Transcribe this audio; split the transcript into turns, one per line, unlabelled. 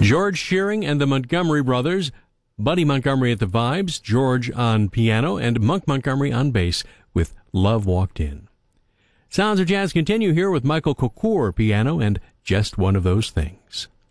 George Shearing and the Montgomery Brothers, Buddy Montgomery at the vibes, George on piano, and Monk Montgomery on bass with Love Walked In. Sounds of Jazz continue here with Michael Cocour piano and Just One of Those Things.